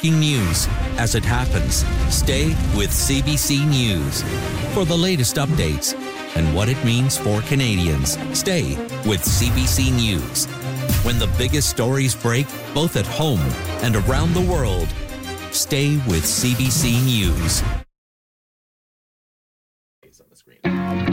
breaking news as it happens. Stay with CBC News for the latest updates and what it means for Canadians. Stay with CBC News. When the biggest stories break, both at home and around the world, stay with CBC News. On the screen.